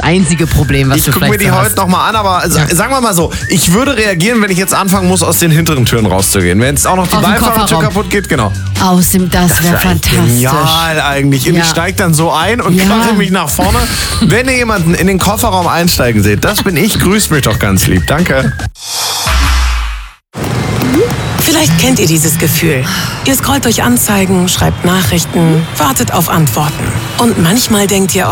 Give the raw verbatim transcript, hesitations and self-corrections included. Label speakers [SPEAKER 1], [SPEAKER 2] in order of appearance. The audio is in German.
[SPEAKER 1] einzige Problem, was
[SPEAKER 2] Ich
[SPEAKER 1] du
[SPEAKER 2] gucke
[SPEAKER 1] vielleicht
[SPEAKER 2] mir die
[SPEAKER 1] so
[SPEAKER 2] heute
[SPEAKER 1] hast.
[SPEAKER 2] nochmal an, aber sa- sagen wir mal so, ich würde reagieren, wenn ich jetzt anfangen muss, aus den hinteren Türen rauszugehen. Wenn jetzt auch noch die
[SPEAKER 1] Aus dem
[SPEAKER 2] Beifahrertür
[SPEAKER 1] Kofferraum.
[SPEAKER 2] kaputt geht, genau.
[SPEAKER 1] Aus dem, das wäre
[SPEAKER 2] wär eigentlich
[SPEAKER 1] fantastisch.
[SPEAKER 2] Genial eigentlich. Und
[SPEAKER 1] Ja.
[SPEAKER 2] ich steige dann so ein und
[SPEAKER 1] Ja.
[SPEAKER 2] quache mich nach vorne. Wenn ihr jemanden in den Kofferraum einsteigen seht, das bin ich, grüßt mich doch ganz lieb. Danke.
[SPEAKER 3] Vielleicht kennt ihr dieses Gefühl. Ihr scrollt durch Anzeigen, schreibt Nachrichten, wartet auf Antworten. Und manchmal denkt ihr